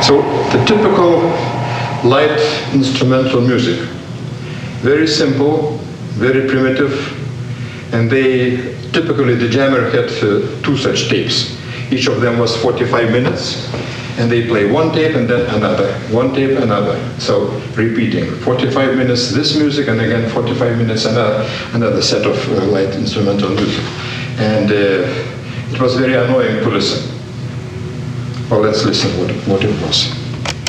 So the typical light instrumental music, very simple, very primitive, and typically the jammer had 2 such tapes. Each of them was 45 minutes, and they play one tape and then another, one tape, another. So repeating, 45 minutes this music, and again 45 minutes another set of light instrumental music. And it was very annoying to listen. Well, let's listen what it was.